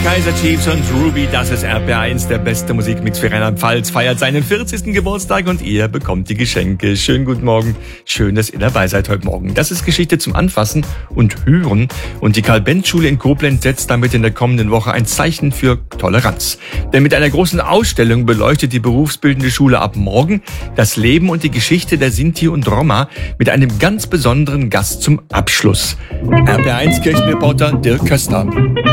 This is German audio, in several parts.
Kaiser Chiefs und Ruby, das ist RPR1, der beste Musikmix für Rheinland-Pfalz, feiert seinen 40. Geburtstag und ihr bekommt die Geschenke. Schönen guten Morgen, schön, dass ihr dabei seid heute Morgen. Das ist Geschichte zum Anfassen und Hören und die Karl-Benz-Schule in Koblenz setzt damit in der kommenden Woche ein Zeichen für Toleranz. Denn mit einer großen Ausstellung beleuchtet die berufsbildende Schule ab morgen das Leben und die Geschichte der Sinti und Roma mit einem ganz besonderen Gast zum Abschluss. RPR1 Kirchenreporter Dirk Köster.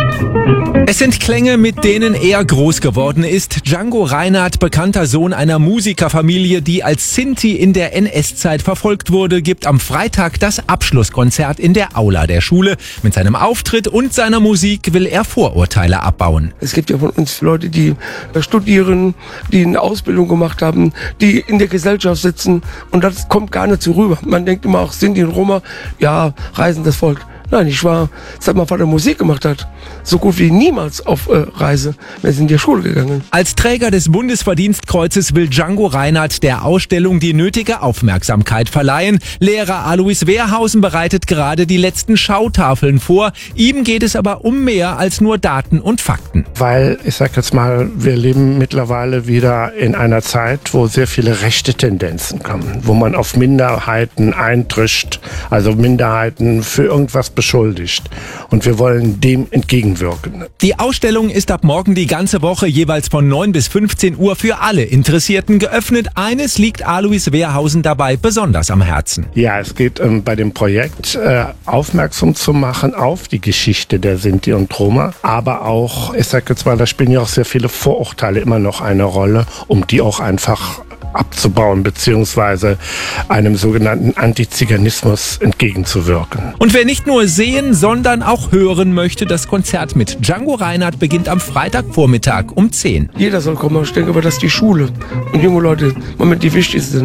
Es sind Klänge, mit denen er groß geworden ist. Django Reinhardt, bekannter Sohn einer Musikerfamilie, die als Sinti in der NS-Zeit verfolgt wurde, gibt am Freitag das Abschlusskonzert in der Aula der Schule. Mit seinem Auftritt und seiner Musik will er Vorurteile abbauen. Es gibt ja von uns Leute, die studieren, die eine Ausbildung gemacht haben, die in der Gesellschaft sitzen und das kommt gar nicht so rüber. Man denkt immer auch, Sinti und Roma, ja, reisendes Volk. Nein, ich war, seit mein Vater Musik gemacht hat, so gut wie niemals auf Reise. Wir sind in die Schule gegangen. Als Träger des Bundesverdienstkreuzes will Django Reinhardt der Ausstellung die nötige Aufmerksamkeit verleihen. Lehrer Alois Wehrhausen bereitet gerade die letzten Schautafeln vor. Ihm geht es aber um mehr als nur Daten und Fakten. Weil, ich sag jetzt mal, wir leben mittlerweile wieder in einer Zeit, wo sehr viele rechte Tendenzen kommen, wo man auf Minderheiten eindrischt, also Minderheiten für irgendwas beschuldigt. Und wir wollen dem entgegenwirken. Die Ausstellung ist ab morgen die ganze Woche jeweils von 9 bis 15 Uhr für alle Interessierten geöffnet. Eines liegt Alois Wehrhausen dabei besonders am Herzen. Ja, es geht bei dem Projekt aufmerksam zu machen auf die Geschichte der Sinti und Roma, aber auch, ich sag jetzt mal, da spielen ja auch sehr viele Vorurteile immer noch eine Rolle, um die auch einfach abzubauen, beziehungsweise einem sogenannten Antiziganismus entgegenzuwirken. Und wer nicht nur sehen, sondern auch hören möchte, das Konzert mit Django Reinhardt beginnt am Freitagvormittag um 10. Jeder soll kommen. Ich denke aber, dass die Schule und junge Leute im Moment die wichtigsten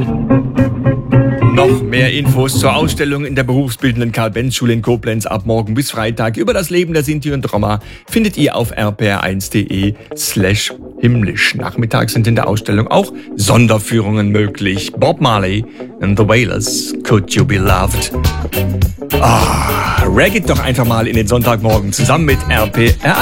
sind. Noch mehr Infos zur Ausstellung in der berufsbildenden Karl-Benz-Schule in Koblenz ab morgen bis Freitag über das Leben der Sinti und Roma findet ihr auf rpr1.de/himmlisch. Nachmittags sind in der Ausstellung auch Sonderführungen möglich. Bob Marley and the Wailers, Could You Be Loved? Reggae doch einfach mal in den Sonntagmorgen zusammen mit RPR1.